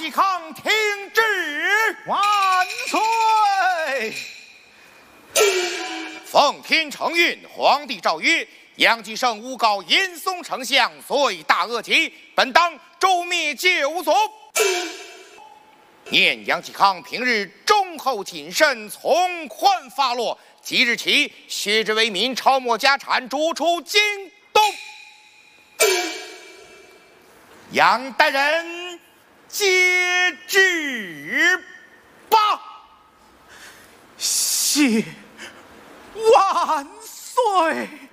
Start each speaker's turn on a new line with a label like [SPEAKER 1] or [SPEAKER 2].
[SPEAKER 1] 继康听旨，
[SPEAKER 2] 万岁！
[SPEAKER 1] 奉天承运，皇帝诏曰：杨继盛诬告严嵩丞相，罪大恶极，本当诛灭九族。念杨继康平日忠厚谨慎，从宽发落，即日起削之为民，抄没家产，逐出京东。杨大人接旨吧。
[SPEAKER 2] 谢万岁。